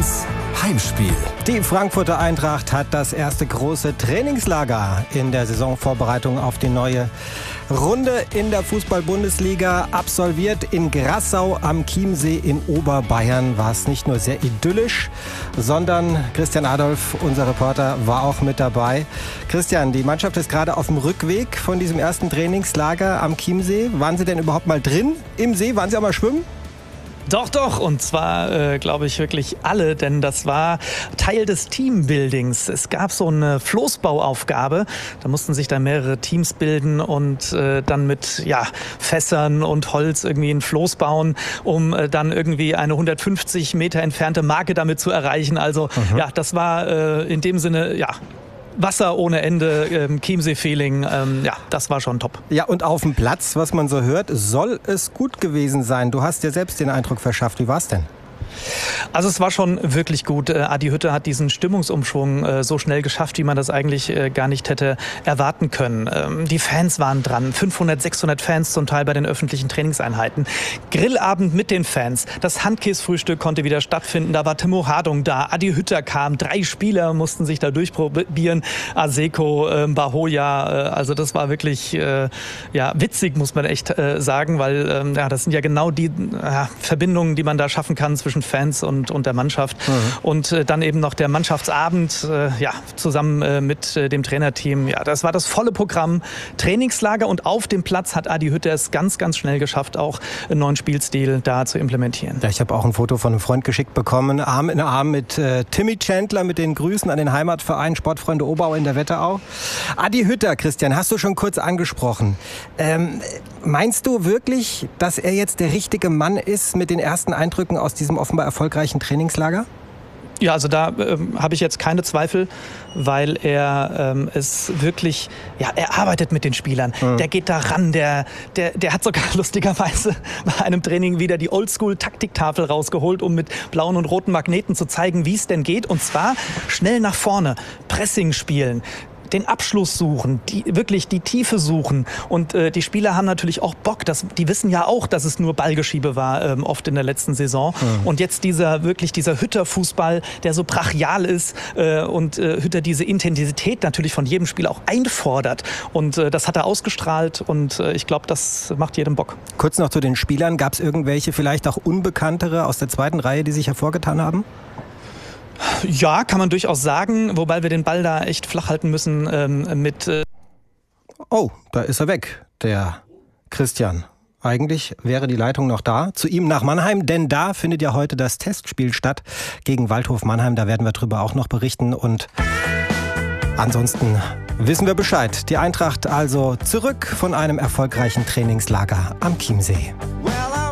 1 Heimspiel. Die Frankfurter Eintracht hat das erste große Trainingslager in der Saisonvorbereitung auf die neue Runde in der Fußball-Bundesliga absolviert. In Grassau am Chiemsee in Oberbayern war es nicht nur sehr idyllisch, sondern Christian Adolf, unser Reporter, war auch mit dabei. Christian, die Mannschaft ist gerade auf dem Rückweg von diesem ersten Trainingslager am Chiemsee. Waren Sie denn überhaupt mal drin im See? Waren Sie auch mal schwimmen? Doch. Und zwar, glaube ich, wirklich alle, denn das war Teil des Teambuildings. Es gab so eine Floßbauaufgabe. Da mussten sich dann mehrere Teams bilden und dann mit Fässern und Holz irgendwie ein Floß bauen, um dann irgendwie eine 150 Meter entfernte Marke damit zu erreichen. Also das war in dem Sinne, Wasser ohne Ende, Chiemsee-Feeling, das war schon top. Ja, und auf dem Platz, was man so hört, soll es gut gewesen sein. Du hast dir selbst den Eindruck verschafft. Wie war's denn? Also es war schon wirklich gut. Adi Hütter hat diesen Stimmungsumschwung so schnell geschafft, wie man das eigentlich gar nicht hätte erwarten können. Die Fans waren dran, 500, 600 Fans zum Teil bei den öffentlichen Trainingseinheiten. Grillabend mit den Fans, das Handkäsefrühstück konnte wieder stattfinden, da war Timo Hardung da, Adi Hütter kam, 3 Spieler mussten sich da durchprobieren, Aseko, Bahoja, also das war wirklich witzig, muss man echt sagen, weil das sind ja genau die Verbindungen, die man da schaffen kann zwischen Fans und der Mannschaft. Und dann eben noch der Mannschaftsabend, zusammen mit dem Trainerteam. Ja, das war das volle Programm. Trainingslager und auf dem Platz hat Adi Hütter es ganz, ganz schnell geschafft, auch einen neuen Spielstil da zu implementieren. Ja, ich habe auch ein Foto von einem Freund geschickt bekommen, Arm in Arm mit Timmy Chandler, mit den Grüßen an den Heimatverein Sportfreunde Obau in der Wetterau. Adi Hütter, Christian, hast du schon kurz angesprochen. Meinst du wirklich, dass er jetzt der richtige Mann ist mit den ersten Eindrücken aus diesem offenbar erfolgreichen Trainingslager? Ja, also da habe ich jetzt keine Zweifel, weil er es wirklich, er arbeitet mit den Spielern. Der geht da ran, der hat sogar lustigerweise bei einem Training wieder die Oldschool-Taktiktafel rausgeholt, um mit blauen und roten Magneten zu zeigen, wie es denn geht. Und zwar schnell nach vorne, Pressing spielen, den Abschluss suchen, wirklich die Tiefe suchen. Und die Spieler haben natürlich auch Bock. Die wissen ja auch, dass es nur Ballgeschiebe war, oft in der letzten Saison. Und jetzt dieser Hütter-Fußball, der so brachial ist und Hütter diese Intensität natürlich von jedem Spiel auch einfordert. Und das hat er ausgestrahlt und ich glaube, das macht jedem Bock. Kurz noch zu den Spielern. Gab es irgendwelche vielleicht auch Unbekanntere aus der zweiten Reihe, die sich hervorgetan haben? Ja, kann man durchaus sagen, wobei wir den Ball da echt flach halten müssen Oh, da ist er weg, der Christian. Eigentlich wäre die Leitung noch da, zu ihm nach Mannheim, denn da findet ja heute das Testspiel statt gegen Waldhof Mannheim. Da werden wir drüber auch noch berichten und ansonsten wissen wir Bescheid. Die Eintracht also zurück von einem erfolgreichen Trainingslager am Chiemsee.